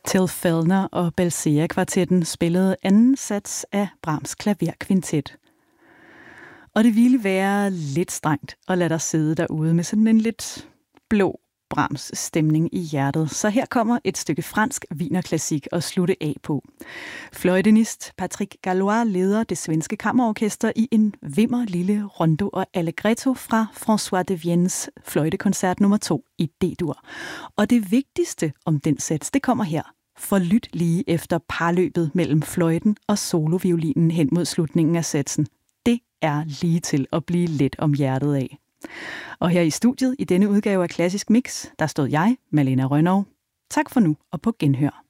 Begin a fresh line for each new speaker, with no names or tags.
Till Fellner og Belcea-kvartetten spillede anden sats af Brahms klaverkvintet. Og det ville være lidt strengt at lade dig sidde derude med sådan en lidt blå Brahms stemning i hjertet. Så her kommer et stykke fransk wienerklassik at slutte af på. Fløjtenist Patrick Gallois leder det svenske kammerorkester i en lille rondo og allegretto fra François de Viennes fløjtekoncert nummer 2 i D-dur. Og det vigtigste om den sats, det kommer her. For lyt lige efter parløbet mellem fløjten og soloviolinen hen mod slutningen af satsen. Det er lige til at blive let om hjertet af. Og her i studiet i denne udgave af Klassisk Mix, der stod jeg, Malena Rønnow. Tak for nu og på genhør.